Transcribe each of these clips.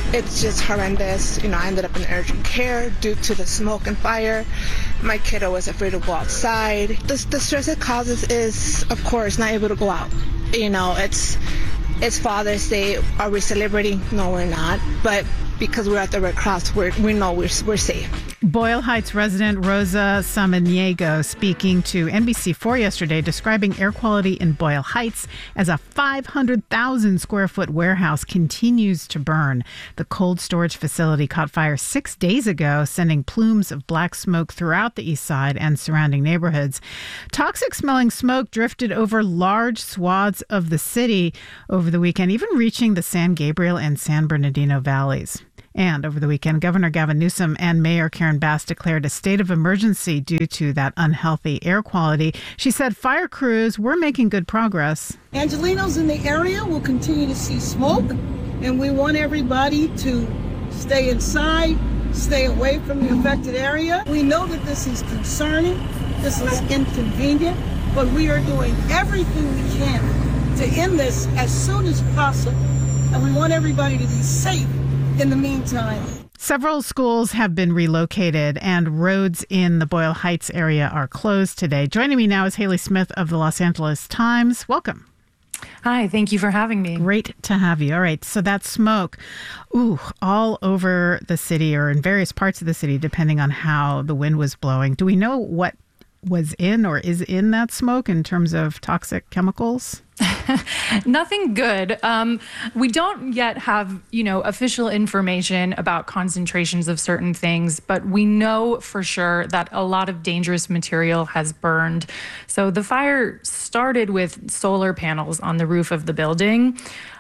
It's just horrendous. I ended up in urgent care due to the smoke and fire. My kiddo was afraid to go outside. The stress it causes is, of course, not able to go out. It's Father's Day. Are we celebrating? No, we're not. But because we're at the Red Cross, we know we're safe. Boyle Heights resident Rosa Samaniego speaking to NBC4 yesterday, describing air quality in Boyle Heights as a 500,000 square foot warehouse continues to burn. The cold storage facility caught fire 6 days ago, sending plumes of black smoke throughout the east side and surrounding neighborhoods. Toxic smelling smoke drifted over large swaths of the city over the weekend, even reaching the San Gabriel and San Bernardino valleys. And over the weekend, Governor Gavin Newsom and Mayor Karen Bass declared a state of emergency due to that unhealthy air quality. She said fire crews were making good progress. Angelenos in the area will continue to see smoke, and we want everybody to stay inside, stay away from the affected area. We know that this is concerning, this is inconvenient, but we are doing everything we can to end this as soon as possible, and we want everybody to be safe in the meantime. Several schools have been relocated and roads in the Boyle Heights area are closed today. Joining me now is Haley Smith of the Los Angeles Times. Welcome. Hi, thank you for having me. Great to have you. All right, so that smoke, all over the city or in various parts of the city, depending on how the wind was blowing. Do we know what was in or is in that smoke in terms of toxic chemicals? Nothing good. We don't yet have, official information about concentrations of certain things, but we know for sure that a lot of dangerous material has burned. So the fire started with solar panels on the roof of the building.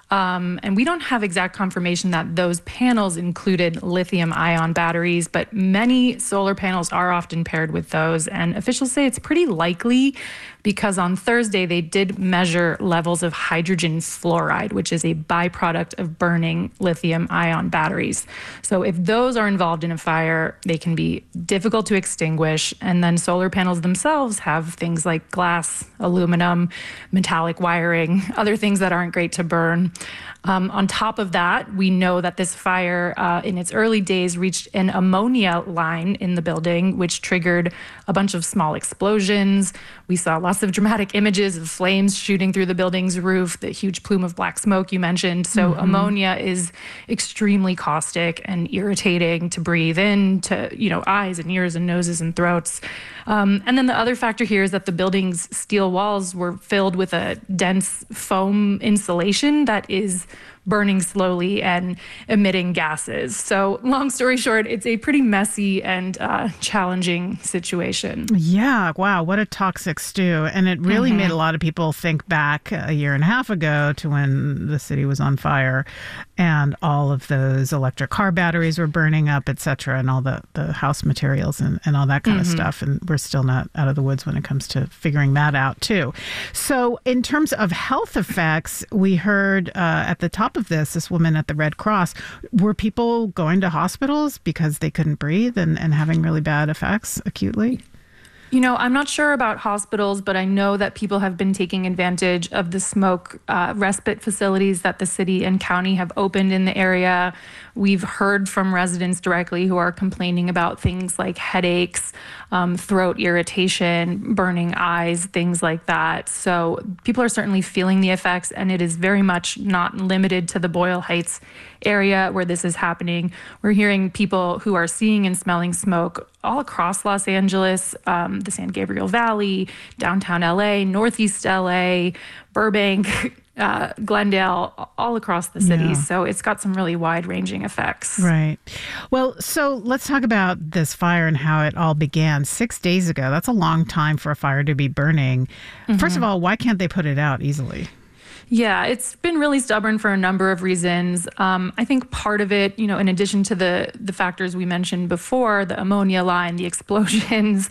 And we don't have exact confirmation that those panels included lithium-ion batteries, but many solar panels are often paired with those. And officials say it's pretty likely because on Thursday they did measure levels of hydrogen fluoride, which is a byproduct of burning lithium-ion batteries. So if those are involved in a fire, they can be difficult to extinguish. And then solar panels themselves have things like glass, aluminum, metallic wiring, other things that aren't great to burn. On top of that, we know that this fire in its early days reached an ammonia line in the building, which triggered a bunch of small explosions. We saw lots of dramatic images of flames shooting through the building's roof, the huge plume of black smoke you mentioned. So ammonia is extremely caustic and irritating to breathe in to, eyes and ears and noses and throats. And then the other factor here is that the building's steel walls were filled with a dense foam insulation that is burning slowly and emitting gases. So long story short, it's a pretty messy and challenging situation. Yeah. Wow. What a toxic stew. And it really made a lot of people think back a year and a half ago to when the city was on fire and all of those electric car batteries were burning up, et cetera, and all the house materials and all that kind of stuff. And we're still not out of the woods when it comes to figuring that out, too. So in terms of health effects, we heard at the top of this woman at the Red Cross, were people going to hospitals because they couldn't breathe and having really bad effects acutely? I'm not sure about hospitals, but I know that people have been taking advantage of the smoke respite facilities that the city and county have opened in the area. We've heard from residents directly who are complaining about things like headaches, throat irritation, burning eyes, things like that. So people are certainly feeling the effects, and it is very much not limited to the Boyle Heights area where this is happening. We're hearing people who are seeing and smelling smoke all across Los Angeles, the San Gabriel Valley, downtown LA, Northeast LA, Burbank, Glendale, all across the city. Yeah. So it's got some really wide-ranging effects. Right. Well, so let's talk about this fire and how it all began 6 days ago. That's a long time for a fire to be burning. First of all, why can't they put it out easily? Yeah, it's been really stubborn for a number of reasons. I think part of it, in addition to the factors we mentioned before, the ammonia line, the explosions,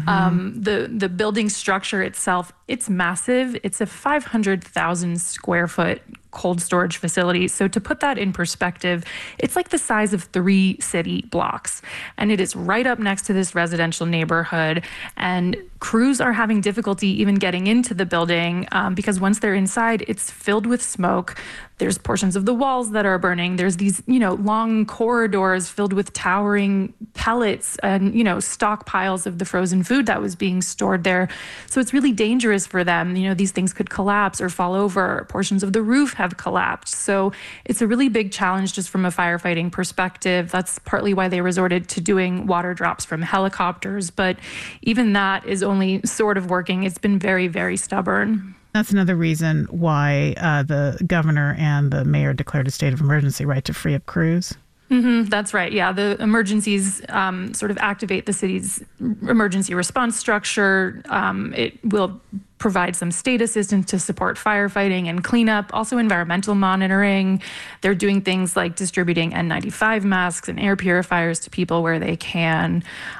the building structure itself, it's massive. It's a 500,000 square foot cold storage facility. So to put that in perspective, it's like the size of 3 city blocks. And it is right up next to this residential neighborhood. And crews are having difficulty even getting into the building because once they're inside, it's filled with smoke. There's portions of the walls that are burning. There's these, long corridors filled with towering pellets and, stockpiles of the frozen food that was being stored there. So it's really dangerous for them. These things could collapse or fall over. Portions of the roof have collapsed. So it's a really big challenge just from a firefighting perspective. That's partly why they resorted to doing water drops from helicopters. But even that is only sort of working. It's been very, very stubborn. That's another reason why the governor and the mayor declared a state of emergency, right, to free up crews? Mm-hmm, that's right. Yeah, the emergencies sort of activate the city's emergency response structure. It will provide some state assistance to support firefighting and cleanup, also environmental monitoring. They're doing things like distributing N95 masks and air purifiers to people where they can.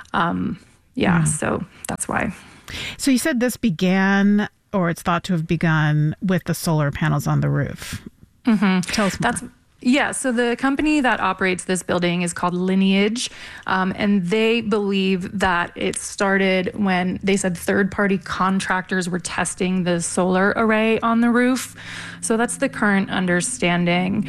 So that's why. So you said this began, or it's thought to have begun, with the solar panels on the roof. Mm-hmm. Tell us more. Yeah, so the company that operates this building is called Lineage, and they believe that it started when they said third-party contractors were testing the solar array on the roof. So that's the current understanding.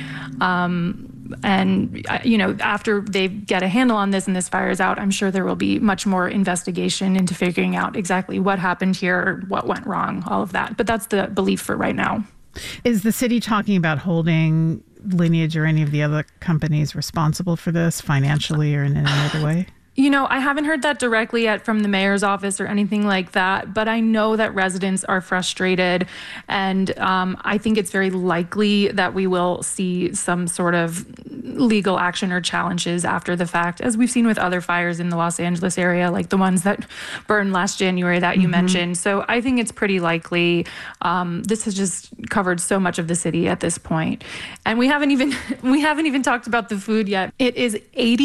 And, after they get a handle on this and this fires out, I'm sure there will be much more investigation into figuring out exactly what happened here, what went wrong, all of that. But that's the belief for right now. Is the city talking about holding Lineage or any of the other companies responsible for this financially or in any other way? I haven't heard that directly yet from the mayor's office or anything like that, but I know that residents are frustrated, and I think it's very likely that we will see some sort of legal action or challenges after the fact, as we've seen with other fires in the Los Angeles area, like the ones that burned last January that you mentioned. So I think it's pretty likely. This has just covered so much of the city at this point. And we haven't even talked about the food yet. It is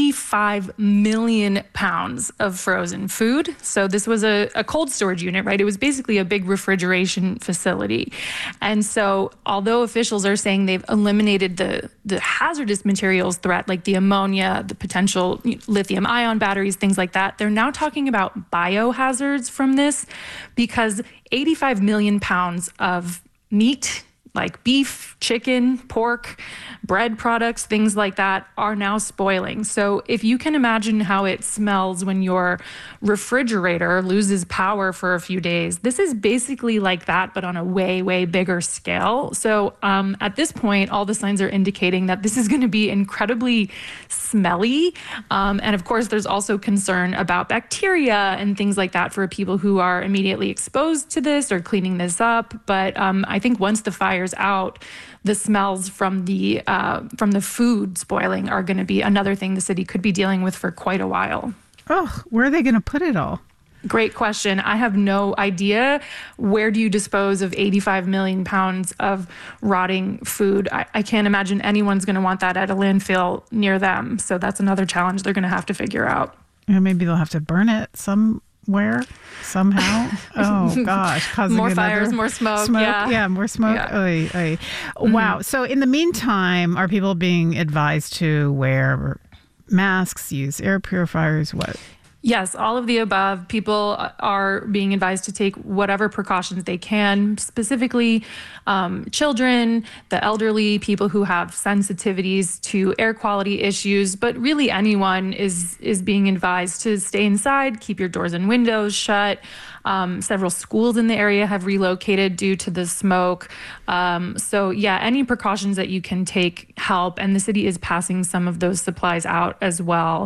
85 million pounds of frozen food. So this was a cold storage unit, right? It was basically a big refrigeration facility. And so although officials are saying they've eliminated the hazardous materials threat, like the ammonia, the potential lithium ion batteries, things like that, they're now talking about biohazards from this, because 85 million pounds of meat, like beef, chicken, pork, bread products, things like that, are now spoiling. So if you can imagine how it smells when your refrigerator loses power for a few days, this is basically like that, but on a way, way bigger scale. So at this point, all the signs are indicating that this is going to be incredibly smelly. And of course, there's also concern about bacteria and things like that for people who are immediately exposed to this or cleaning this up. But I think once the fire's out, the smells from the food spoiling are going to be another thing the city could be dealing with for quite a while. Oh, where are they going to put it all? Great question. I have no idea. Where do you dispose of 85 million pounds of rotting food? I can't imagine anyone's going to want that at a landfill near them. So that's another challenge they're going to have to figure out. Maybe they'll have to burn it somewhere, somehow. Oh, gosh. Causing more fires, more smoke. Yeah, more smoke. Yeah. Oy, oy. Wow. So in the meantime, are people being advised to wear masks, use air purifiers? What? Yes, all of the above. People are being advised to take whatever precautions they can, specifically children, the elderly, people who have sensitivities to air quality issues, but really anyone is being advised to stay inside, keep your doors and windows shut. Several schools in the area have relocated due to the smoke. So yeah, any precautions that you can take help, and the city is passing some of those supplies out as well.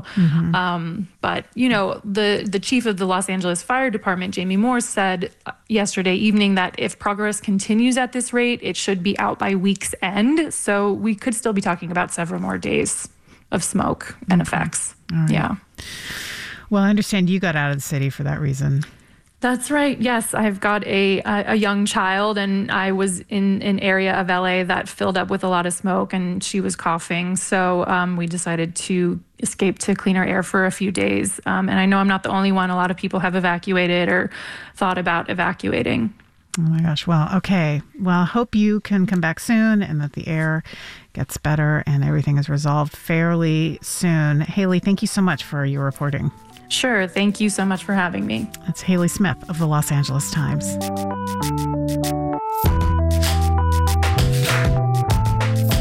But the chief of the Los Angeles Fire Department, Jamie Moore, said yesterday evening that if progress continues at this rate, it should be out by week's end. So we could still be talking about several more days of smoke and effects. Right. Yeah. Well, I understand you got out of the city for that reason. That's right. Yes, I've got a young child, and I was in an area of LA that filled up with a lot of smoke, and she was coughing. So we decided to escape to cleaner air for a few days. And I know I'm not the only one. A lot of people have evacuated or thought about evacuating. Oh my gosh. Well, okay. Well, hope you can come back soon and that the air gets better and everything is resolved fairly soon. Haley, thank you so much for your reporting. Sure. Thank you so much for having me. That's Haley Smith of the Los Angeles Times.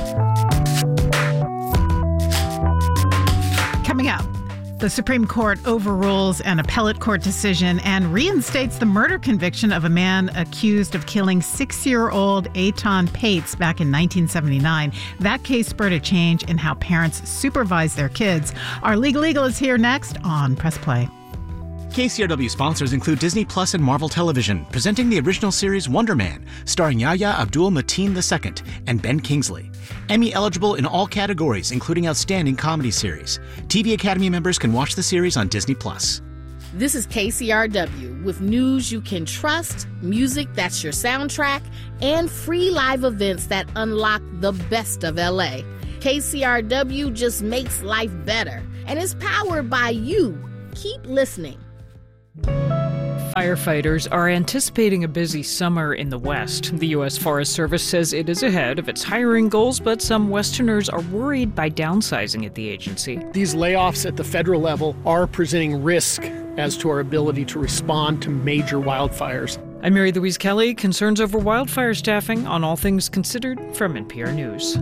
The Supreme Court overrules an appellate court decision and reinstates the murder conviction of a man accused of killing 6-year-old Eitan Pates back in 1979. That case spurred a change in how parents supervise their kids. Our Legal Eagle is here next on Press Play. KCRW sponsors include Disney Plus and Marvel Television, presenting the original series Wonder Man, starring Yahya Abdul-Mateen II and Ben Kingsley. Emmy eligible in all categories, including Outstanding Comedy Series. TV Academy members can watch the series on Disney Plus. This is KCRW with news you can trust, music that's your soundtrack, and free live events that unlock the best of LA. KCRW just makes life better and is powered by you. Keep listening. Firefighters are anticipating a busy summer in the West. The U.S. Forest Service says it is ahead of its hiring goals, but some Westerners are worried by downsizing at the agency. These layoffs at the federal level are presenting risk as to our ability to respond to major wildfires. I'm Mary Louise Kelly. Concerns over wildfire staffing on All Things Considered from NPR News.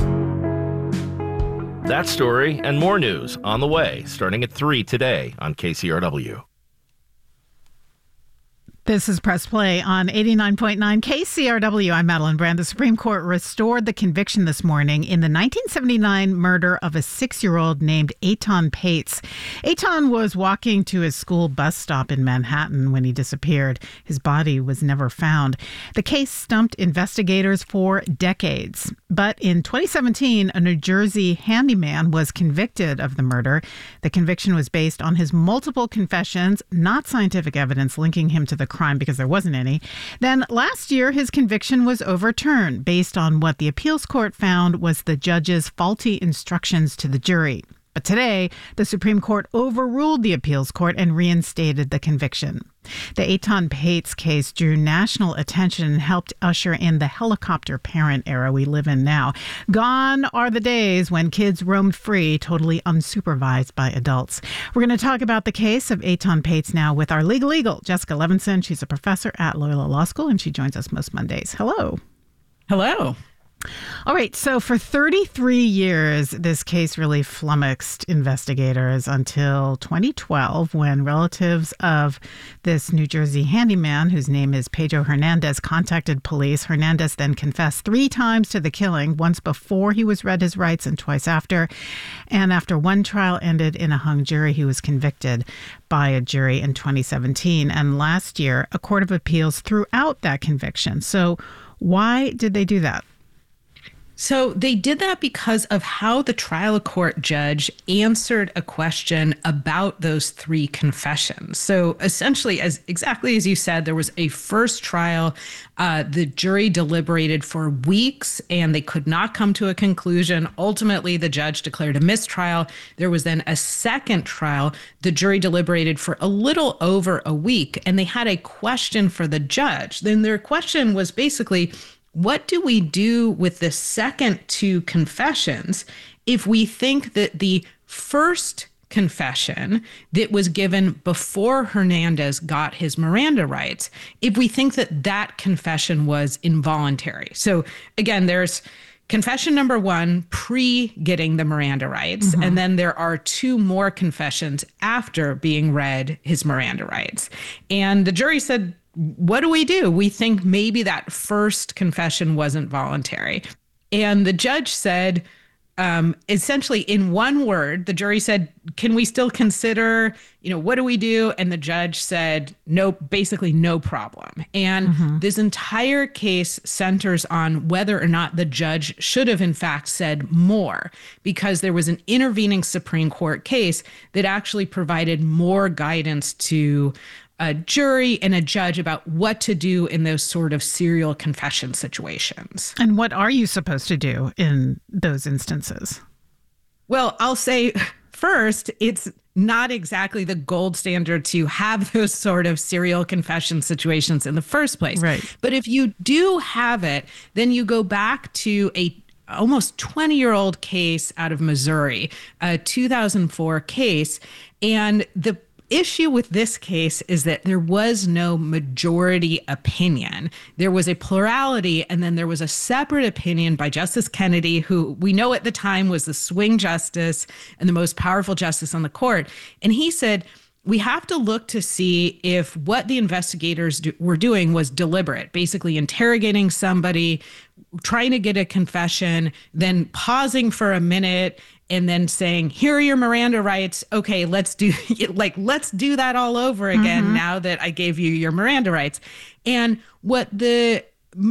That story and more news on the way, starting at 3 today on KCRW. This is Press Play on 89.9 KCRW. I'm Madeline Brand. The Supreme Court restored the conviction this morning in the 1979 murder of a 6-year-old named Eitan Pates. Eitan was walking to his school bus stop in Manhattan when he disappeared. His body was never found. The case stumped investigators for decades. But in 2017, a New Jersey handyman was convicted of the murder. The conviction was based on his multiple confessions, not scientific evidence linking him to the crime because there wasn't any. Then last year, his conviction was overturned based on what the appeals court found was the judge's faulty instructions to the jury. But today, the Supreme Court overruled the appeals court and reinstated the conviction. The Eitan Pates case drew national attention and helped usher in the helicopter parent era we live in now. Gone are the days when kids roamed free, totally unsupervised by adults. We're going to talk about the case of Eitan Pates now with our legal eagle, Jessica Levinson. She's a professor at Loyola Law School, and she joins us most Mondays. Hello. Hello. All right. So for 33 years, this case really flummoxed investigators until 2012, when relatives of this New Jersey handyman, whose name is Pedro Hernandez, contacted police. Hernandez then confessed 3 times to the killing, once before he was read his rights and twice after. And after one trial ended in a hung jury, he was convicted by a jury in 2017. And last year, a court of appeals threw out that conviction. So why did they do that? So they did that because of how the trial court judge answered a question about those 3 confessions. So essentially, exactly as you said, there was a first trial. The jury deliberated for weeks and they could not come to a conclusion. Ultimately, the judge declared a mistrial. There was then a second trial. The jury deliberated for a little over a week and they had a question for the judge. Then their question was basically, what do we do with the second 2 confessions if we think that the first confession that was given before Hernandez got his Miranda rights, if we think that that confession was involuntary? So again, there's confession number 1, pre-getting the Miranda rights, and then there are 2 more confessions after being read his Miranda rights. And the jury said, what do? We think maybe that first confession wasn't voluntary. And the judge said, essentially in one word, the jury said, can we still consider, what do we do? And the judge said, no, basically no problem. And this entire case centers on whether or not the judge should have in fact said more, because there was an intervening Supreme Court case that actually provided more guidance to a jury and a judge about what to do in those sort of serial confession situations. And what are you supposed to do in those instances? Well, I'll say first, it's not exactly the gold standard to have those sort of serial confession situations in the first place. Right. But if you do have it, then you go back to a almost 20-year-old case out of Missouri, a 2004 case, and the issue with this case is that there was no majority opinion. There was a plurality, and then there was a separate opinion by Justice Kennedy, who we know at the time was the swing justice and the most powerful justice on the court. And he said, we have to look to see if what the investigators were doing was deliberate, basically interrogating somebody, trying to get a confession, then pausing for a minute, and then saying, here are your Miranda rights. Okay, let's do that all over again now that I gave you your Miranda rights. And what the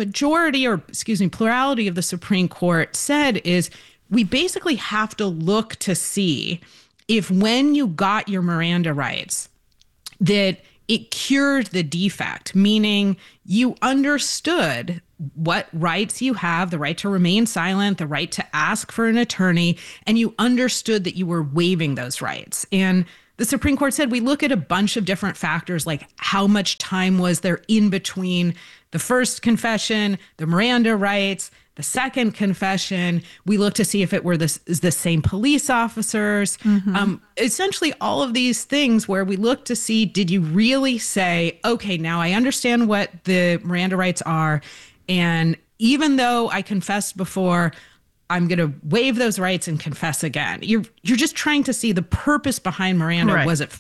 plurality of the Supreme Court said is we basically have to look to see if when you got your Miranda rights, that it cured the defect, meaning you understood what rights you have, the right to remain silent, the right to ask for an attorney, and you understood that you were waiving those rights. And the Supreme Court said we look at a bunch of different factors, like how much time was there in between the first confession, the Miranda rights, the second confession. We look to see if it were the same police officers. Essentially all of these things where we look to see, did you really say, okay, now I understand what the Miranda rights are, and even though I confessed before, I'm going to waive those rights and confess again. You're just trying to see the purpose behind Miranda. Right. Was it?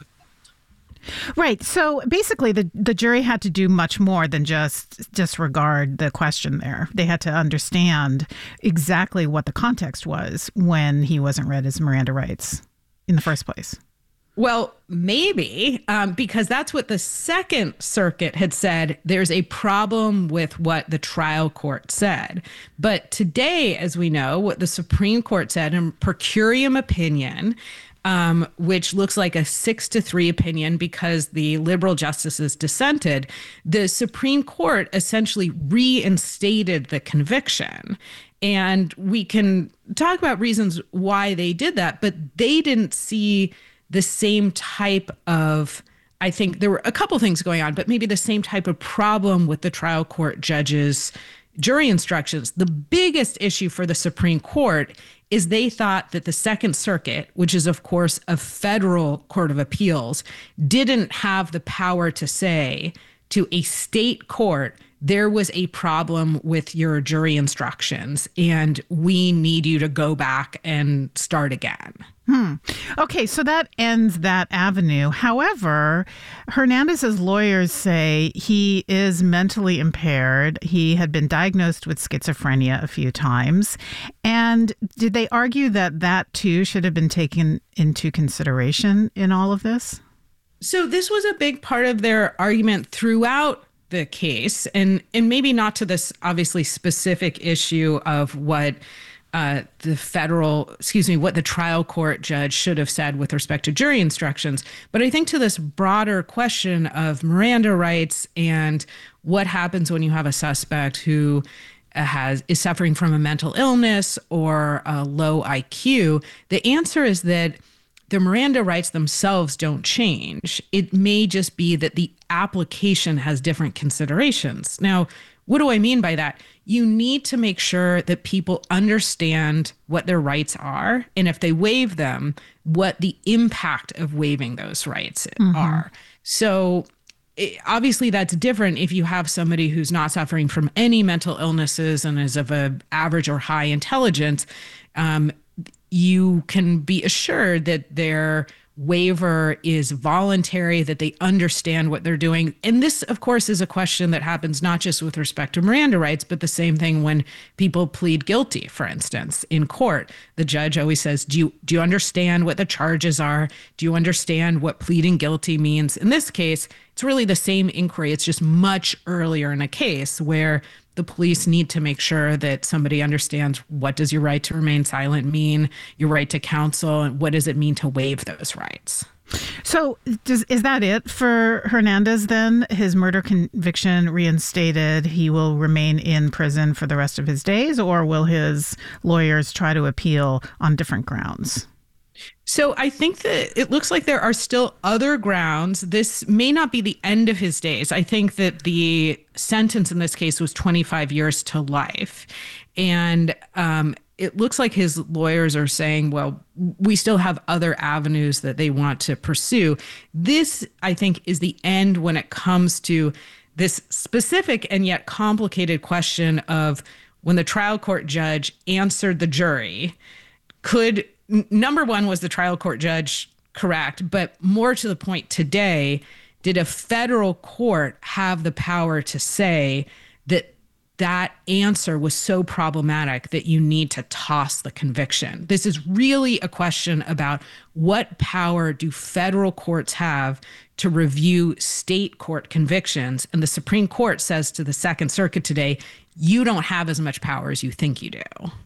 Right. So basically, the jury had to do much more than just disregard the question there. They had to understand exactly what the context was when he wasn't read his Miranda rights in the first place. Well, maybe, because that's what the Second Circuit had said. There's a problem with what the trial court said. But today, as we know, what the Supreme Court said in per curiam opinion, which looks like a 6-3 opinion because the liberal justices dissented, the Supreme Court essentially reinstated the conviction. And we can talk about reasons why they did that, but they didn't see the same type of, I think there were a couple things going on, but maybe the same type of problem with the trial court judges' jury instructions. The biggest issue for the Supreme Court is they thought that the Second Circuit, which is, of course, a federal court of appeals, didn't have the power to say to a state court, there was a problem with your jury instructions, and we need you to go back and start again. Okay, so that ends that avenue. However, Hernandez's lawyers say he is mentally impaired. He had been diagnosed with schizophrenia a few times. And did they argue that that too should have been taken into consideration in all of this? So this was a big part of their argument throughout the case, and maybe not to this obviously specific issue of what what the trial court judge should have said with respect to jury instructions. But I think to this broader question of Miranda rights and what happens when you have a suspect who is suffering from a mental illness or a low IQ, the answer is that the Miranda rights themselves don't change. It may just be that the application has different considerations. Now, what do I mean by that? You need to make sure that people understand what their rights are, and if they waive them, what the impact of waiving those rights are. So obviously that's different if you have somebody who's not suffering from any mental illnesses and is of an average or high intelligence. You can be assured that their waiver is voluntary, that they understand what they're doing. And this, of course, is a question that happens not just with respect to Miranda rights, but the same thing when people plead guilty, for instance, in court. The judge always says, do you understand what the charges are? Do you understand what pleading guilty means? In this case, it's really the same inquiry. It's just much earlier in a case where the police need to make sure that somebody understands, what does your right to remain silent mean, your right to counsel, and what does it mean to waive those rights? So is that it for Hernandez then? His murder conviction reinstated, he will remain in prison for the rest of his days, or will his lawyers try to appeal on different grounds? So I think that it looks like there are still other grounds. This may not be the end of his days. I think that the sentence in this case was 25 years to life. And it looks like his lawyers are saying, well, we still have other avenues that they want to pursue. This, I think, is the end when it comes to this specific and yet complicated question of when the trial court judge answered the jury, number one, was the trial court judge correct? But more to the point today, did a federal court have the power to say that that answer was so problematic that you need to toss the conviction? This is really a question about what power do federal courts have to review state court convictions. And the Supreme Court says to the Second Circuit today, you don't have as much power as you think you do.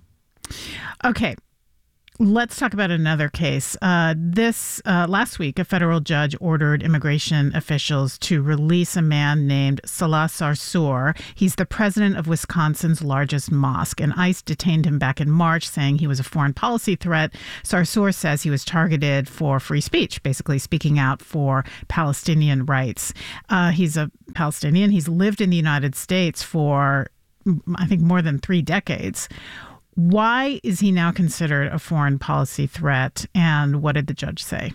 Okay. Let's talk about another case. Last week, a federal judge ordered immigration officials to release a man named Salah Sarsour. He's the president of Wisconsin's largest mosque, and ICE detained him back in March, saying he was a foreign policy threat. Sarsour says he was targeted for free speech, basically speaking out for Palestinian rights. He's a Palestinian. He's lived in the United States for, I think, more than 3 decades. Why is he now considered a foreign policy threat, and what did the judge say?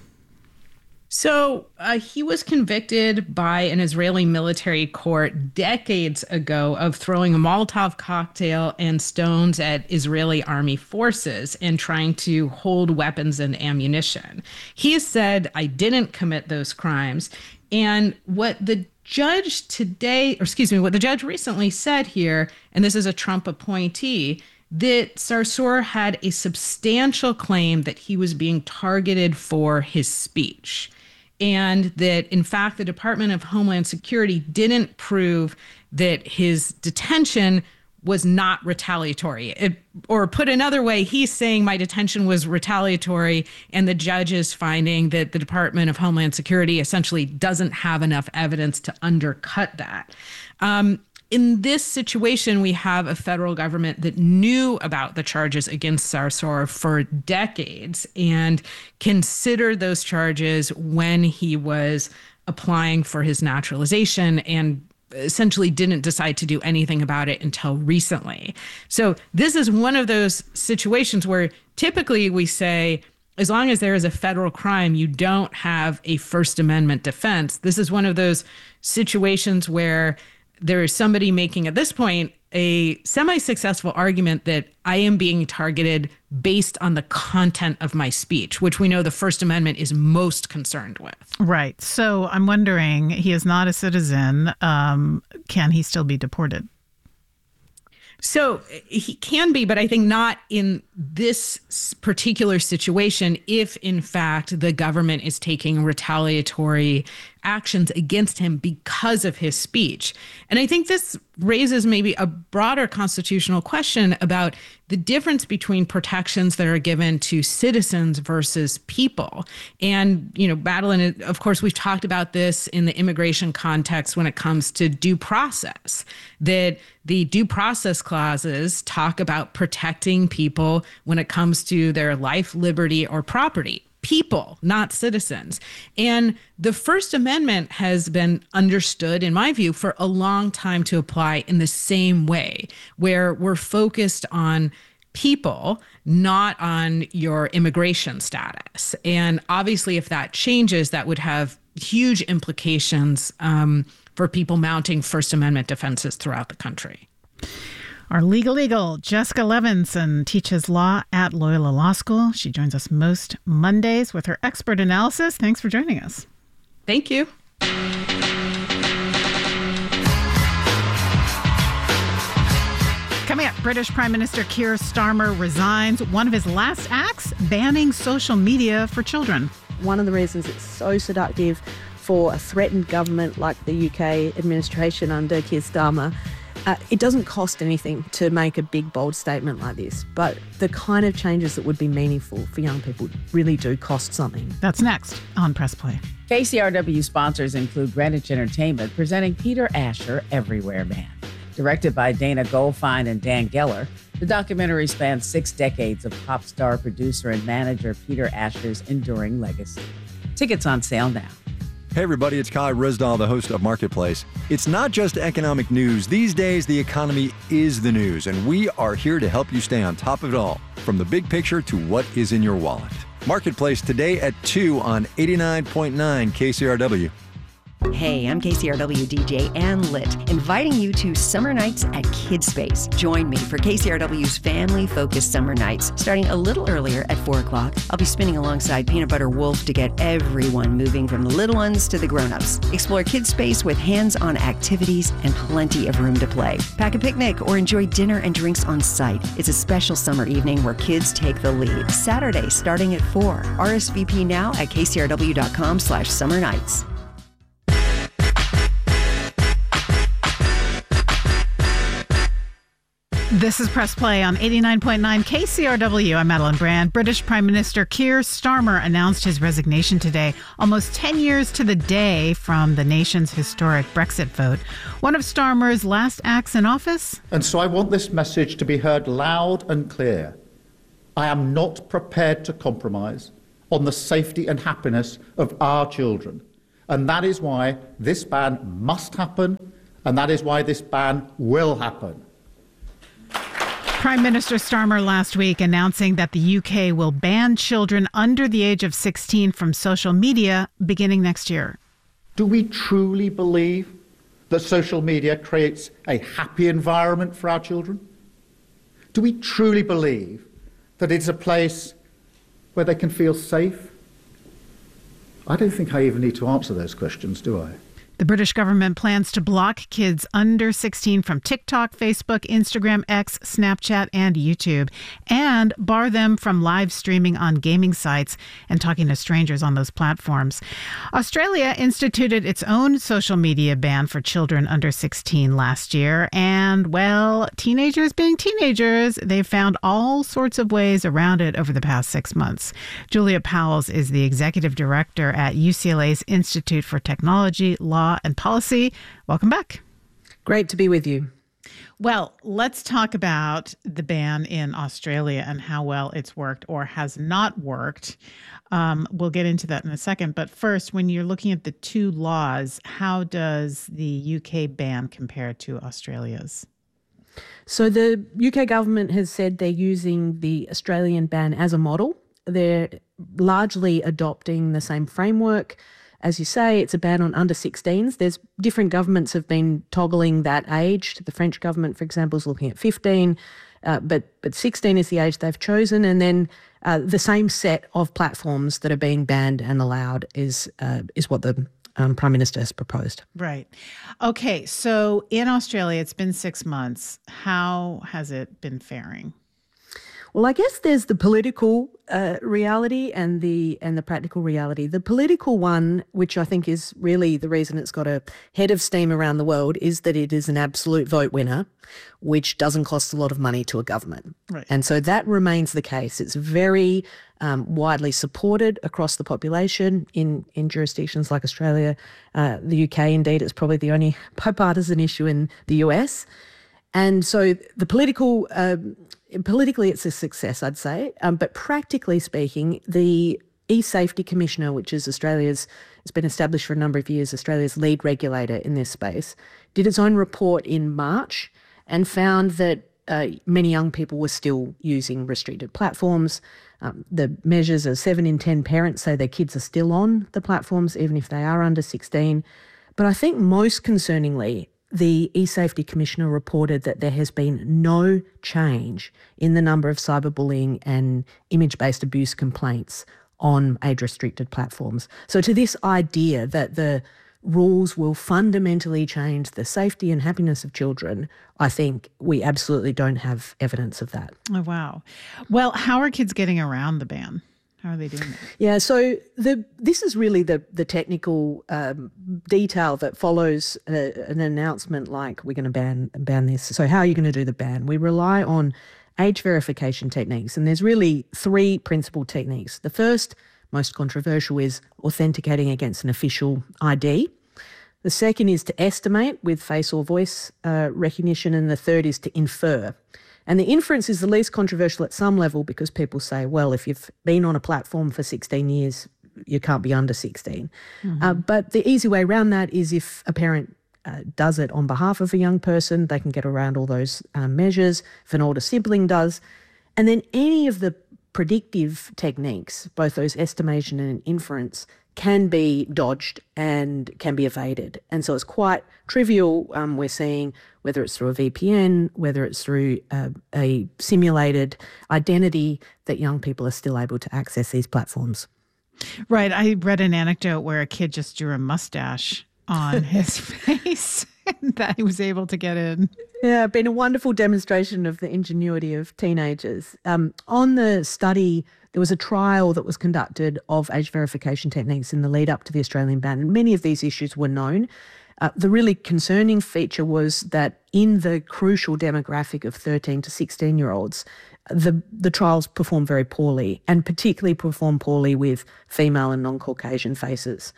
So he was convicted by an Israeli military court decades ago of throwing a Molotov cocktail and stones at Israeli army forces and trying to hold weapons and ammunition. He has said, I didn't commit those crimes. And what the judge recently said here, and this is a Trump appointee, that Sarsour had a substantial claim that he was being targeted for his speech. And that, in fact, the Department of Homeland Security didn't prove that his detention was not retaliatory. Or put another way, he's saying my detention was retaliatory, and the judge is finding that the Department of Homeland Security essentially doesn't have enough evidence to undercut that. In this situation, we have a federal government that knew about the charges against Sarsour for decades and considered those charges when he was applying for his naturalization and essentially didn't decide to do anything about it until recently. So this is one of those situations where typically we say, as long as there is a federal crime, you don't have a First Amendment defense. This is one of those situations where there is somebody making, at this point, a semi-successful argument that I am being targeted based on the content of my speech, which we know the First Amendment is most concerned with. Right. So I'm wondering, he is not a citizen. Can he still be deported? So he can be, but I think not in this particular situation if, in fact, the government is taking retaliatory actions against him because of his speech. And I think this raises maybe a broader constitutional question about the difference between protections that are given to citizens versus people. And, Madeline, of course, we've talked about this in the immigration context when it comes to due process, that the due process clauses talk about protecting people when it comes to their life, liberty, or property. People, not citizens. And the First Amendment has been understood, in my view, for a long time to apply in the same way, where we're focused on people, not on your immigration status. And obviously, if that changes, that would have huge implications for people mounting First Amendment defenses throughout the country. Our legal eagle, Jessica Levinson, teaches law at Loyola Law School. She joins us most Mondays with her expert analysis. Thanks for joining us. Thank you. Coming up, British Prime Minister Keir Starmer resigns. One of his last acts, banning social media for children. One of the reasons it's so seductive for a threatened government like the UK administration under Keir Starmer, it doesn't cost anything to make a big, bold statement like this, but the kind of changes that would be meaningful for young people really do cost something. That's next on Press Play. KCRW sponsors include Greenwich Entertainment presenting Peter Asher, Everywhere Man. Directed by Dana Goldfein and Dan Geller, the documentary spans 6 decades of pop star, producer, and manager Peter Asher's enduring legacy. Tickets on sale now. Hey everybody, it's Kai Risdahl, the host of Marketplace. It's not just economic news. These days, the economy is the news, and we are here to help you stay on top of it all, from the big picture to what is in your wallet. Marketplace today at 2 on 89.9 KCRW. Hey, I'm KCRW DJ Ann Litt, inviting you to Summer Nights at Kid Space. Join me for KCRW's family-focused summer nights, starting a little earlier at 4 o'clock. I'll be spinning alongside Peanut Butter Wolf to get everyone moving from the little ones to the grown-ups. Explore Kid Space with hands-on activities and plenty of room to play. Pack a picnic or enjoy dinner and drinks on site. It's a special summer evening where kids take the lead. Saturday, starting at 4. RSVP now at kcrw.com/summernights. This is Press Play on 89.9 KCRW. I'm Madeline Brand. British Prime Minister Keir Starmer announced his resignation today, almost 10 years to the day from the nation's historic Brexit vote. One of Starmer's last acts in office. And so I want this message to be heard loud and clear. I am not prepared to compromise on the safety and happiness of our children. And that is why this ban must happen, and that is why this ban will happen. Prime Minister Starmer last week announcing that the UK will ban children under the age of 16 from social media beginning next year. Do we truly believe that social media creates a happy environment for our children? Do we truly believe that it's a place where they can feel safe? I don't think I even need to answer those questions, do I? The British government plans to block kids under 16 from TikTok, Facebook, Instagram, X, Snapchat, and YouTube, and bar them from live streaming on gaming sites and talking to strangers on those platforms. Australia instituted its own social media ban for children under 16 last year, and, well, teenagers being teenagers, they've found all sorts of ways around it over the past 6 months. Julia Powles is the executive director at UCLA's Institute for Technology, Law, and Policy. Welcome back. Great to be with you. Well, let's talk about the ban in Australia and how well it's worked or has not worked. We'll get into that in a second. But first, when you're looking at the two laws, how does the UK ban compare to Australia's? So the UK government has said they're using the Australian ban as a model. They're largely adopting the same framework. As you say, it's a ban on under 16s. There's different governments have been toggling that age. The French government, for example, is looking at 15, but 16 is the age they've chosen. And then the same set of platforms that are being banned and allowed is what the Prime Minister has proposed. Right. Okay. So in Australia, it's been 6 months. How has it been faring? Well, I guess there's the political reality and the practical reality. The political one, which I think is really the reason it's got a head of steam around the world, is that it is an absolute vote winner, which doesn't cost a lot of money to a government. Right. And so that remains the case. It's very widely supported across the population in jurisdictions like Australia. The UK, indeed, is probably the only bipartisan issue in the US. And so the politically, it's a success, I'd say. But practically speaking, the eSafety Commissioner, which is it's been established for a number of years, Australia's lead regulator in this space, did its own report in March and found that many young people were still using restricted platforms. The measures are 7 in 10 parents say their kids are still on the platforms, even if they are under 16. But I think most concerningly, the eSafety Commissioner reported that there has been no change in the number of cyberbullying and image-based abuse complaints on age-restricted platforms. So to this idea that the rules will fundamentally change the safety and happiness of children, I think we absolutely don't have evidence of that. Oh, wow. Well, how are kids getting around the ban? How are they doing that? Yeah, so this is really the technical detail that follows an announcement like we're going to ban this. So how are you going to do the ban? We rely on age verification techniques, and there's really 3 principal techniques. The first, most controversial, is authenticating against an official ID. The second is to estimate with face or voice recognition, and the third is to infer. And the inference is the least controversial at some level because people say, well, if you've been on a platform for 16 years, you can't be under 16. But the easy way around that is if a parent does it on behalf of a young person, they can get around all those measures. If an older sibling does, and then any of the predictive techniques, both those estimation and inference, can be dodged and can be evaded. And so it's quite trivial. We're seeing whether it's through a VPN, whether it's through a simulated identity, that young people are still able to access these platforms. Right. I read an anecdote where a kid just drew a mustache on his face and that he was able to get in. Yeah, been a wonderful demonstration of the ingenuity of teenagers. On the study, there was a trial that was conducted of age verification techniques in the lead up to the Australian ban, and many of these issues were known. The really concerning feature was that in the crucial demographic of 13 to 16-year-olds, the trials performed very poorly, and particularly performed poorly with female and non-Caucasian faces.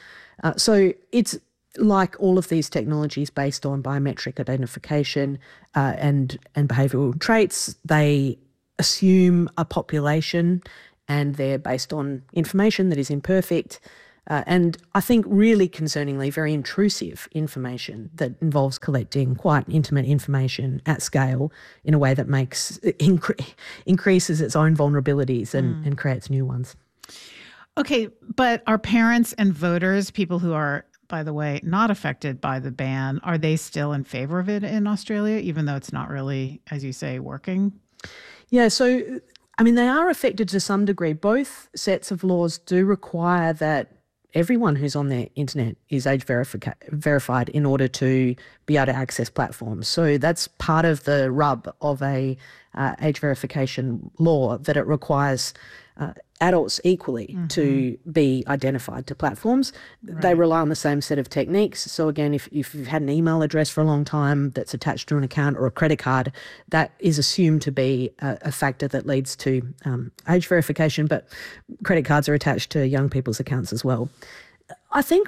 So it's like all of these technologies based on biometric identification and behavioural traits. They assume a population, and they're based on information that is imperfect. And I think really concerningly, very intrusive information that involves collecting quite intimate information at scale in a way that makes increases its own vulnerabilities and creates new ones. Okay, but are parents and voters, people who are, by the way, not affected by the ban, are they still in favor of it in Australia, even though it's not really, as you say, working? Yeah, so, I mean, they are affected to some degree. Both sets of laws do require that everyone who's on the internet is age verified in order to be able to access platforms. So that's part of the rub of a age verification law, that it requires adults equally to be identified to platforms. Right. They rely on the same set of techniques. So again, if you've had an email address for a long time that's attached to an account or a credit card, that is assumed to be a factor that leads to age verification, but credit cards are attached to young people's accounts as well. I think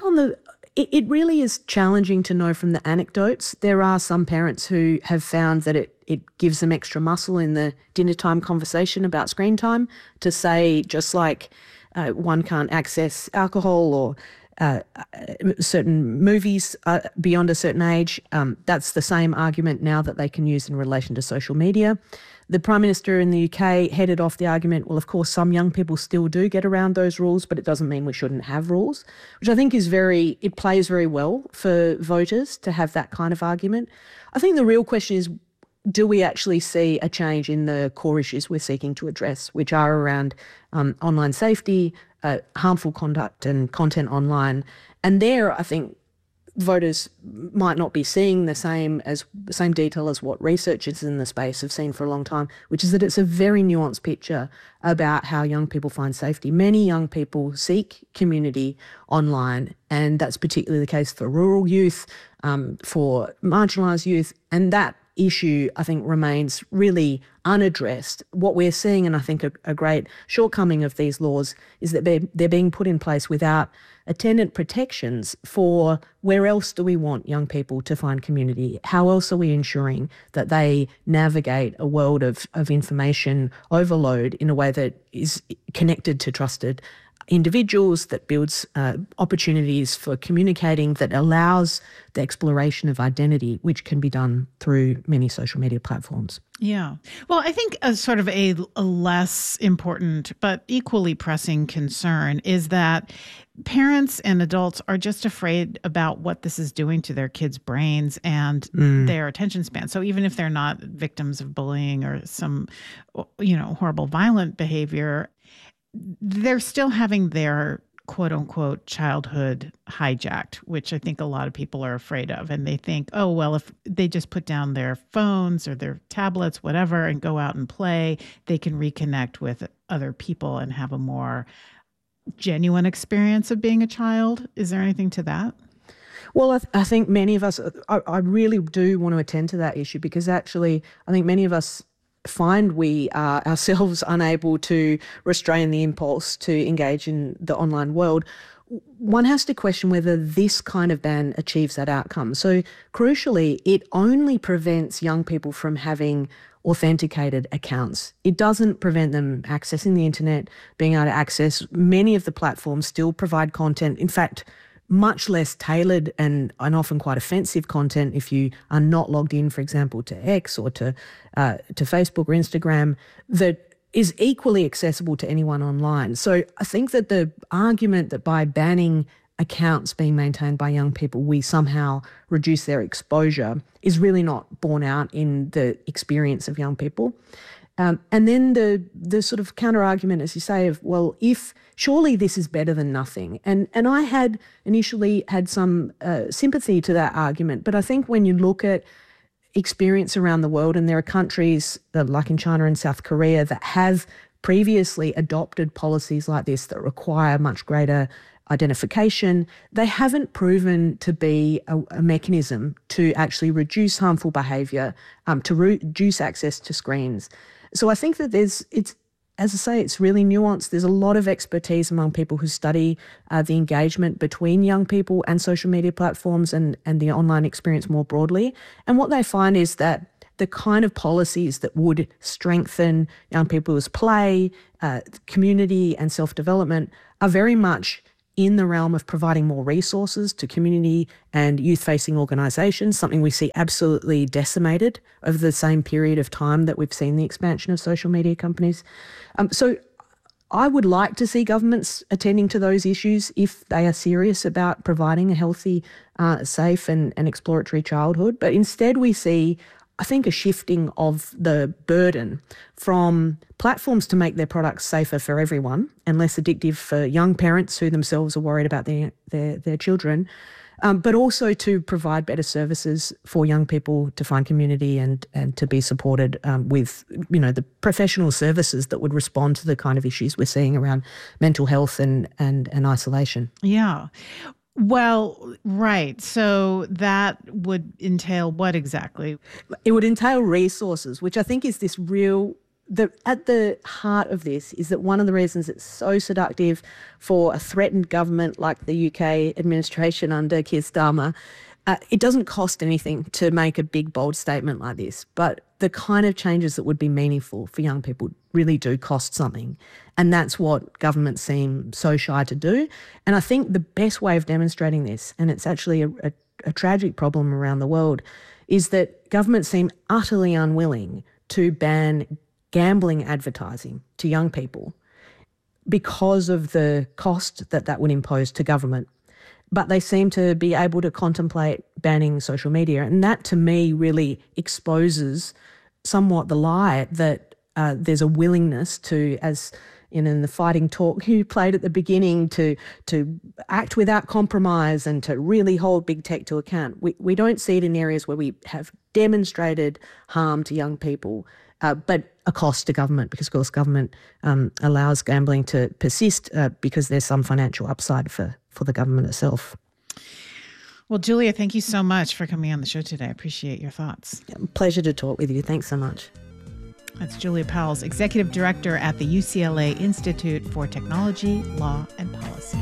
it really is challenging to know from the anecdotes. There are some parents who have found that it gives them extra muscle in the dinner time conversation about screen time to say, just like one can't access alcohol or certain movies beyond a certain age, that's the same argument now that they can use in relation to social media. The Prime Minister in the UK headed off the argument, well, of course, some young people still do get around those rules, but it doesn't mean we shouldn't have rules, which I think is it plays very well for voters to have that kind of argument. I think the real question is, do we actually see a change in the core issues we're seeking to address, which are around online safety, harmful conduct and content online? And there, I think voters might not be seeing the same detail as what researchers in the space have seen for a long time, which is that it's a very nuanced picture about how young people find safety. Many young people seek community online, and that's particularly the case for rural youth, for marginalised youth, and that issue, I think, remains really unaddressed. What we're seeing, and I think a great shortcoming of these laws, is that they're being put in place without attendant protections for where else do we want young people to find community? How else are we ensuring that they navigate a world of information overload in a way that is connected to trusted individuals, that builds opportunities for communicating, that allows the exploration of identity, which can be done through many social media platforms. Yeah. Well, I think a sort of a less important but equally pressing concern is that parents and adults are just afraid about what this is doing to their kids' brains and their attention span. So even if they're not victims of bullying or some, horrible violent behavior, they're still having their quote unquote childhood hijacked, which I think a lot of people are afraid of. And they think, oh, well, if they just put down their phones or their tablets, whatever, and go out and play, they can reconnect with other people and have a more genuine experience of being a child. Is there anything to that? Well, I think many of us, I really do want to attend to that issue, because actually I think many of us find we are ourselves unable to restrain the impulse to engage in the online world. One has to question whether this kind of ban achieves that outcome. So crucially, it only prevents young people from having authenticated accounts. It doesn't prevent them accessing the internet, being able to access. Many of the platforms still provide content. In fact, much less tailored and often quite offensive content if you are not logged in, for example, to X or to Facebook or Instagram, that is equally accessible to anyone online. So I think that the argument that by banning accounts being maintained by young people, we somehow reduce their exposure is really not borne out in the experience of young people. And then the sort of counter argument, as you say, of, well, if surely this is better than nothing. And I had initially had some sympathy to that argument, but I think when you look at experience around the world, and there are countries like in China and South Korea that have previously adopted policies like this that require much greater identification, they haven't proven to be a mechanism to actually reduce harmful behaviour, to reduce access to screens. So I think that as I say, it's really nuanced. There's a lot of expertise among people who study the engagement between young people and social media platforms and the online experience more broadly. And what they find is that the kind of policies that would strengthen young people's play, community and self-development are very much in the realm of providing more resources to community and youth-facing organisations, something we see absolutely decimated over the same period of time that we've seen the expansion of social media companies. So I would like to see governments attending to those issues if they are serious about providing a healthy, safe and exploratory childhood. But instead we see, I think, a shifting of the burden from platforms to make their products safer for everyone and less addictive for young parents who themselves are worried about their children, but also to provide better services for young people to find community and to be supported with, the professional services that would respond to the kind of issues we're seeing around mental health and isolation. Yeah. Well, right. So that would entail what exactly? It would entail resources, which I think is this real... at the heart of this is that one of the reasons it's so seductive for a threatened government like the UK administration under Keir Starmer, it doesn't cost anything to make a big, bold statement like this, but the kind of changes that would be meaningful for young people really do cost something. And that's what governments seem so shy to do. And I think the best way of demonstrating this, and it's actually a tragic problem around the world, is that governments seem utterly unwilling to ban gambling advertising to young people because of the cost that would impose to government. But they seem to be able to contemplate banning social media. And that, to me, really exposes somewhat the lie that there's a willingness to, as in the fighting talk you played at the beginning, to act without compromise and to really hold big tech to account. We don't see it in areas where we have demonstrated harm to young people, but a cost to government, because, of course, government allows gambling to persist because there's some financial upside for the government itself. Well, Julia, thank you so much for coming on the show today. I appreciate your thoughts. Pleasure to talk with you. Thanks so much. That's Julia Powles, Executive Director at the UCLA Institute for Technology, Law, and Policy.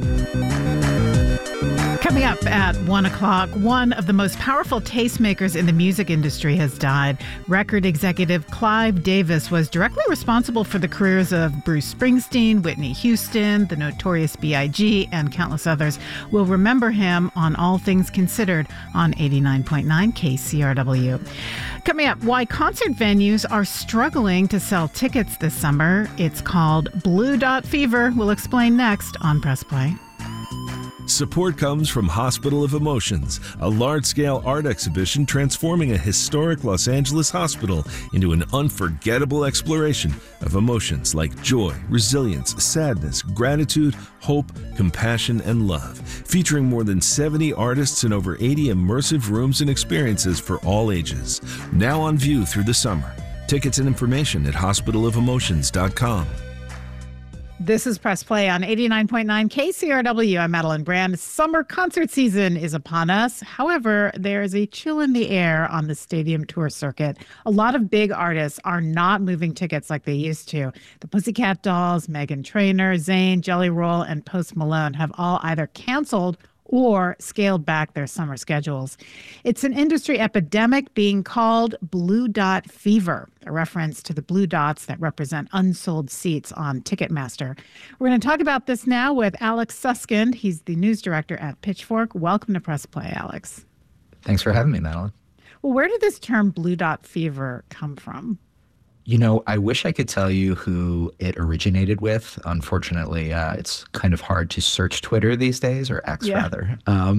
Coming up at 1 o'clock, one of the most powerful tastemakers in the music industry has died. Record executive Clive Davis was directly responsible for the careers of Bruce Springsteen, Whitney Houston, the Notorious B.I.G., and countless others. We'll remember him on All Things Considered on 89.9 KCRW. Coming up, why concert venues are struggling to sell tickets this summer. It's called Blue Dot Fever. We'll explain next on Press Play. Support comes from Hospital of Emotions, a large-scale art exhibition transforming a historic Los Angeles hospital into an unforgettable exploration of emotions like joy, resilience, sadness, gratitude, hope, compassion, and love. Featuring more than 70 artists and over 80 immersive rooms and experiences for all ages. Now on view through the summer. Tickets and information at hospitalofelmotions.com. This is Press Play on 89.9 KCRW. I'm Madeline Brand. Summer concert season is upon us. However, there is a chill in the air on the stadium tour circuit. A lot of big artists are not moving tickets like they used to. The Pussycat Dolls, Meghan Trainor, Zayn, Jelly Roll, and Post Malone have all either canceled or scaled back their summer schedules. It's an industry epidemic being called Blue Dot Fever, a reference to the blue dots that represent unsold seats on Ticketmaster. We're going to talk about this now with Alex Suskind. He's the news director at Pitchfork. Welcome to Press Play, Alex. Thanks for having me, Madeline. Well, where did this term Blue Dot Fever come from? You know, I wish I could tell you who it originated with. Unfortunately, it's kind of hard to search Twitter these days, or X rather.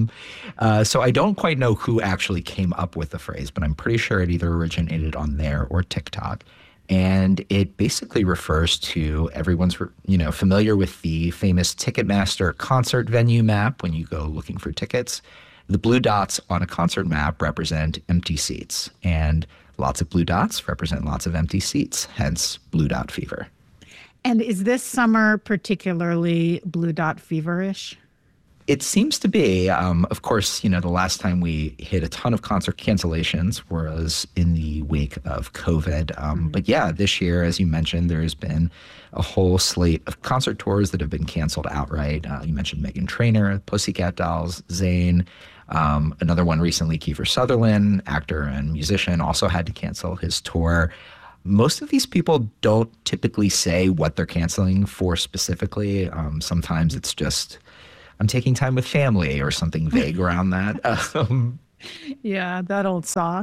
So I don't quite know who actually came up with the phrase, but I'm pretty sure it either originated on there or TikTok. And it basically refers to everyone's, familiar with the famous Ticketmaster concert venue map when you go looking for tickets. The blue dots on a concert map represent empty seats, and lots of blue dots represent lots of empty seats, hence Blue Dot Fever. And is this summer particularly Blue Dot Fever-ish? It seems to be. Of course, the last time we hit a ton of concert cancellations was in the wake of COVID. But yeah, this year, as you mentioned, there's been a whole slate of concert tours that have been canceled outright. You mentioned Meghan Trainor, Pussycat Dolls, Zayn. Another one recently, Kiefer Sutherland, actor and musician, also had to cancel his tour. Most of these people don't typically say what they're canceling for specifically. Sometimes it's just, I'm taking time with family or something vague around that. Yeah, that old saw.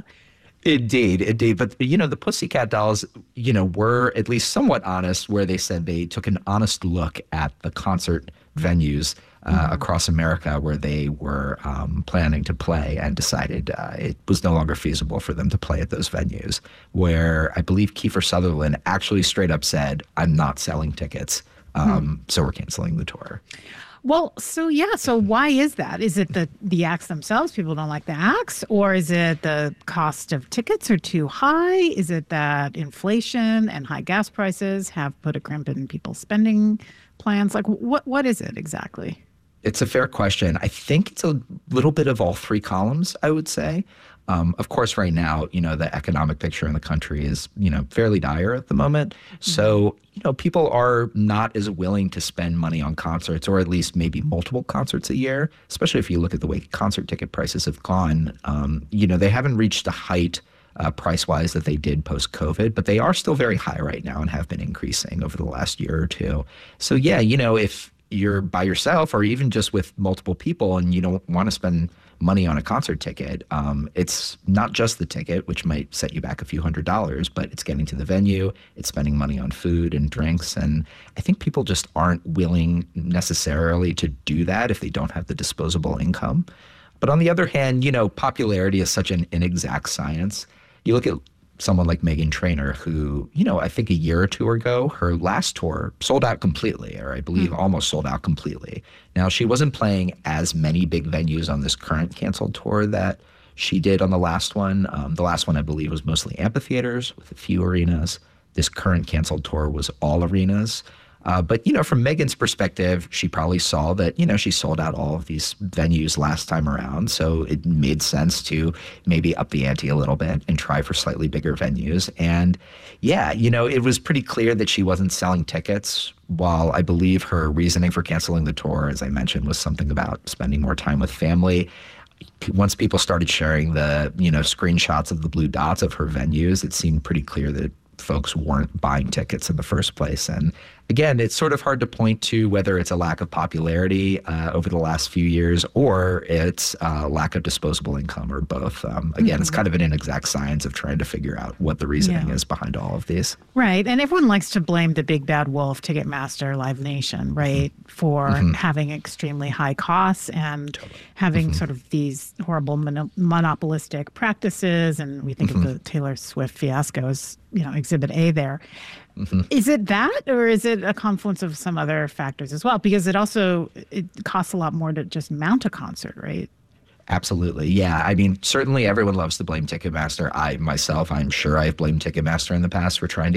Indeed. But, the Pussycat Dolls, were at least somewhat honest, where they said they took an honest look at the concert venues across America where they were planning to play, and decided it was no longer feasible for them to play at those venues, where I believe Kiefer Sutherland actually straight up said, I'm not selling tickets, so we're canceling the tour. Well, so why is that? Is it the acts themselves? People don't like the acts? Or is it the cost of tickets are too high? Is it that inflation and high gas prices have put a crimp in people's spending plans? Like, what is it exactly? It's a fair question. I think it's a little bit of all three columns, I would say. Of course, right now, the economic picture in the country is, fairly dire at the moment. So, people are not as willing to spend money on concerts, or at least maybe multiple concerts a year, especially if you look at the way concert ticket prices have gone. They haven't reached the height price-wise that they did post-COVID, but they are still very high right now and have been increasing over the last year or two. So, yeah, if you're by yourself or even just with multiple people and you don't want to spend money on a concert ticket, it's not just the ticket, which might set you back a few $100s, but it's getting to the venue, it's spending money on food and drinks. And I think people just aren't willing necessarily to do that if they don't have the disposable income. But on the other hand, popularity is such an inexact science. You look at someone like Meghan Trainor, who, I think a year or two ago, her last tour sold out completely, or I believe almost sold out completely. Now, she wasn't playing as many big venues on this current canceled tour that she did on the last one. The last one, I believe, was mostly amphitheaters with a few arenas. This current canceled tour was all arenas. But, from Meghan's perspective, she probably saw that, she sold out all of these venues last time around. So it made sense to maybe up the ante a little bit and try for slightly bigger venues. And yeah, it was pretty clear that she wasn't selling tickets, while I believe her reasoning for canceling the tour, as I mentioned, was something about spending more time with family. Once people started sharing the, screenshots of the blue dots of her venues, it seemed pretty clear that folks weren't buying tickets in the first place. And again, it's sort of hard to point to whether it's a lack of popularity over the last few years, or it's a lack of disposable income, or both. Again, it's kind of an inexact science of trying to figure out what the reasoning is behind all of these. Right. And everyone likes to blame the big bad wolf, Ticketmaster, Live Nation, right, for having extremely high costs and having sort of these horrible monopolistic practices. And we think of the Taylor Swift fiasco as, Exhibit A there. Is it that, or is it a confluence of some other factors as well? Because it costs a lot more to just mount a concert, right? Absolutely. Yeah. I mean, certainly everyone loves to blame Ticketmaster. I'm sure I've blamed Ticketmaster in the past for trying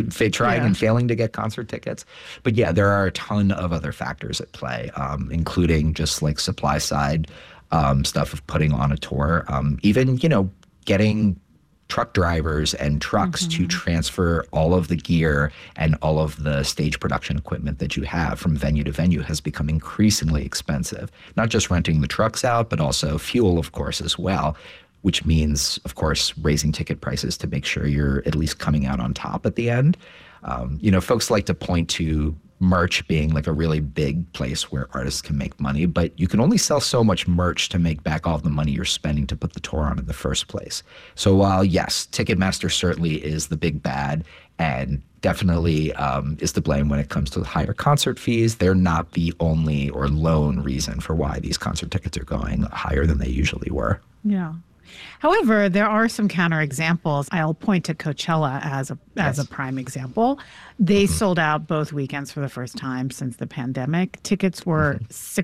and failing to get concert tickets. But yeah, there are a ton of other factors at play, including just like supply side stuff of putting on a tour, even, getting truck drivers and trucks to transfer all of the gear and all of the stage production equipment that you have from venue to venue has become increasingly expensive. Not just renting the trucks out, but also fuel, of course, as well, which means, of course, raising ticket prices to make sure you're at least coming out on top at the end. Folks like to point to merch being like a really big place where artists can make money, but you can only sell so much merch to make back all the money you're spending to put the tour on in the first place. So while, yes, Ticketmaster certainly is the big bad and definitely is to blame when it comes to higher concert fees, they're not the only or lone reason for why these concert tickets are going higher than they usually were. Yeah. However, there are some counterexamples. I'll point to Coachella as a prime example. They sold out both weekends for the first time since the pandemic. Tickets were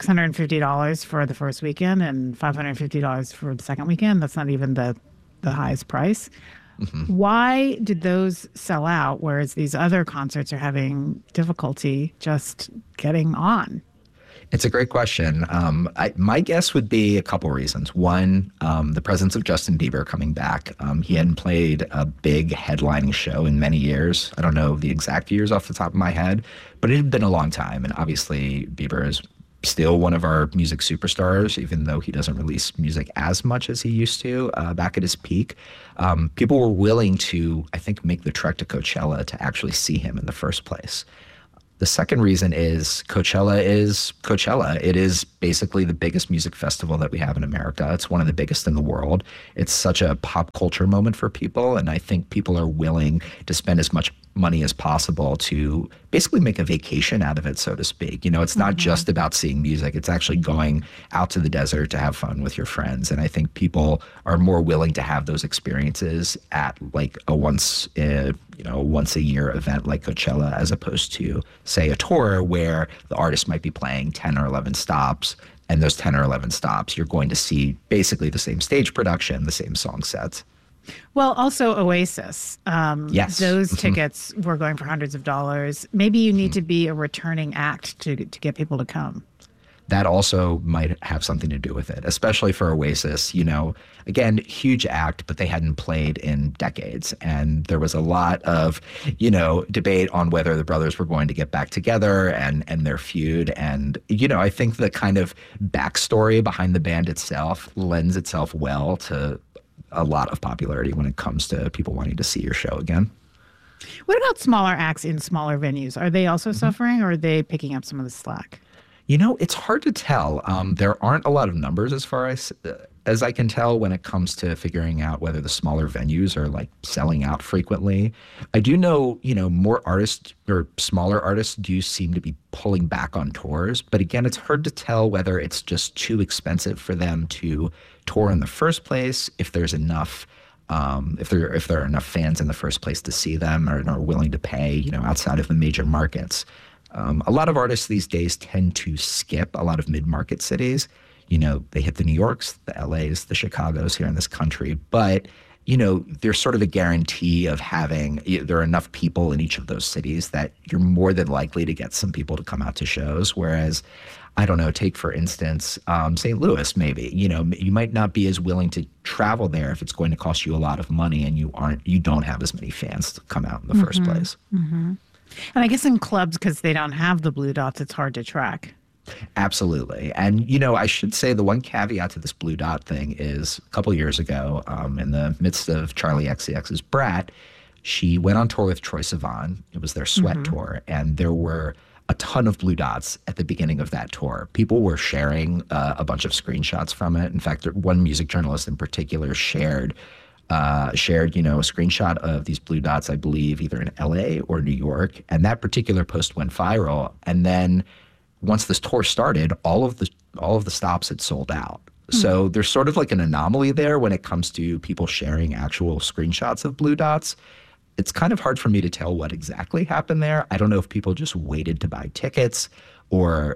$650 for the first weekend and $550 for the second weekend. That's not even the highest price. Why did those sell out, whereas these other concerts are having difficulty just getting on? It's a great question. My guess would be a couple reasons. One, the presence of Justin Bieber coming back. He hadn't played a big headlining show in many years. I don't know the exact years off the top of my head, but it had been a long time. And obviously, Bieber is still one of our music superstars, even though he doesn't release music as much as he used to back at his peak. People were willing to, I think, make the trek to Coachella to actually see him in the first place. The second reason is Coachella is Coachella. It is basically the biggest music festival that we have in America. It's one of the biggest in the world. It's such a pop culture moment for people, and I think people are willing to spend as much money as possible to basically make a vacation out of it, so to speak. It's not just about seeing music. It's actually going out to the desert to have fun with your friends. And I think people are more willing to have those experiences at like a once a year event like Coachella, as opposed to, say, a tour where the artist might be playing 10 or 11 stops. And those 10 or 11 stops, you're going to see basically the same stage production, the same song sets. Well, also Oasis. Yes. Those tickets were going for hundreds of dollars. Maybe you need to be a returning act to get people to come. That also might have something to do with it, especially for Oasis. Again, huge act, but they hadn't played in decades. And there was a lot of, debate on whether the brothers were going to get back together and their feud. And, I think the kind of backstory behind the band itself lends itself well to a lot of popularity when it comes to people wanting to see your show again. What about smaller acts in smaller venues? Are they also suffering, or are they picking up some of the slack? It's hard to tell. There aren't a lot of numbers as far as I can tell when it comes to figuring out whether the smaller venues are like selling out frequently. I do know, more artists or smaller artists do seem to be pulling back on tours. But again, it's hard to tell whether it's just too expensive for them to tour in the first place, if there's enough if there are enough fans in the first place to see them or are willing to pay, outside of the major markets. A lot of artists these days tend to skip a lot of mid-market cities. They hit the New Yorks, the LAs, the Chicagos here in this country. But, there's sort of a guarantee of there are enough people in each of those cities that you're more than likely to get some people to come out to shows. Whereas, I don't know, take for instance, St. Louis maybe. You might not be as willing to travel there if it's going to cost you a lot of money and you don't have as many fans to come out in the first place. Mm-hmm. And I guess in clubs, because they don't have the blue dots, it's hard to track. Absolutely. And, I should say the one caveat to this blue dot thing is a couple years ago, in the midst of Charli XCX's Brat, she went on tour with Troye Sivan. It was their Sweat tour. And there were a ton of blue dots at the beginning of that tour. People were sharing a bunch of screenshots from it. In fact, one music journalist in particular shared a screenshot of these blue dots, I believe, either in LA or New York. And that particular post went viral. And then once this tour started, all of the stops had sold out. So there's sort of like an anomaly there when it comes to people sharing actual screenshots of blue dots. It's kind of hard for me to tell what exactly happened there. I don't know if people just waited to buy tickets or,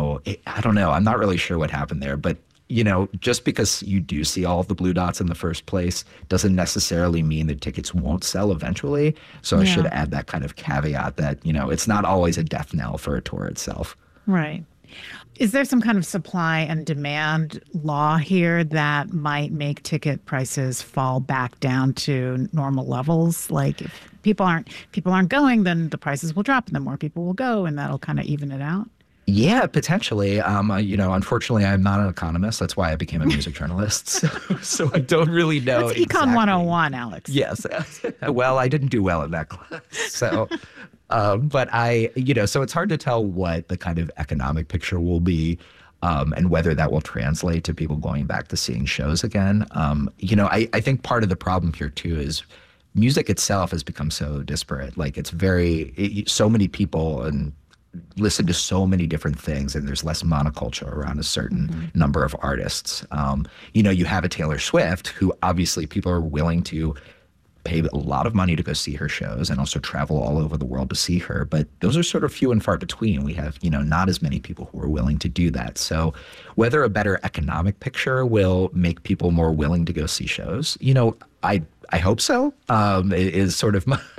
I don't know. I'm not really sure what happened there. But just because you do see all of the blue dots in the first place doesn't necessarily mean that tickets won't sell eventually. So I should add that kind of caveat that, it's not always a death knell for a tour itself. Right. Is there some kind of supply and demand law here that might make ticket prices fall back down to normal levels? Like if people aren't going, then the prices will drop and then more people will go and that'll kind of even it out? Yeah, potentially. Unfortunately, I'm not an economist. That's why I became a music journalist. So I don't really know. It's Econ 101, Alex. Yes. Well, I didn't do well in that class. So, so it's hard to tell what the kind of economic picture will be and whether that will translate to people going back to seeing shows again. I think part of the problem here, too, is music itself has become so disparate. Like so many people and listen to so many different things, and there's less monoculture around a certain number of artists. You have a Taylor Swift, who obviously people are willing to pay a lot of money to go see her shows and also travel all over the world to see her. But those are sort of few and far between. We have, not as many people who are willing to do that. So whether a better economic picture will make people more willing to go see shows, I hope so. It is sort of that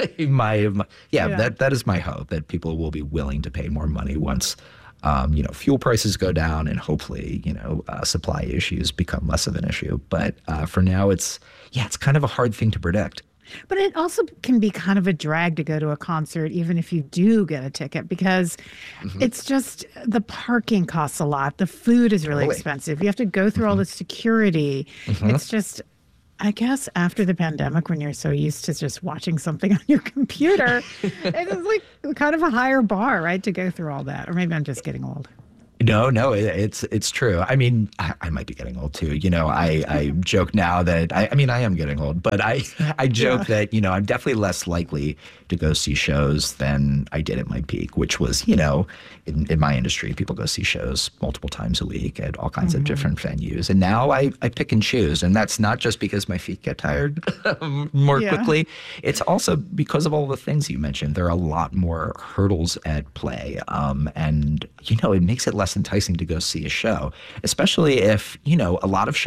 is my hope, that people will be willing to pay more money once, fuel prices go down and hopefully, supply issues become less of an issue. But for now, it's kind of a hard thing to predict. But it also can be kind of a drag to go to a concert, even if you do get a ticket, because it's just the parking costs a lot. The food is really expensive. You have to go through all the security. It's just, I guess after the pandemic, when you're so used to just watching something on your computer, it is like kind of a higher bar, right, to go through all that. Or maybe I'm just getting old. No, it's true. I mean, I might be getting old too. I joke now that I am getting old, but I joke that, I'm definitely less likely to go see shows than I did at my peak, which was, in my industry, people go see shows multiple times a week at all kinds of different venues. And now I pick and choose. And that's not just because my feet get tired more quickly. It's also because of all the things you mentioned. There are a lot more hurdles at play. And, it makes it less enticing to go see a show, especially if, a lot of shows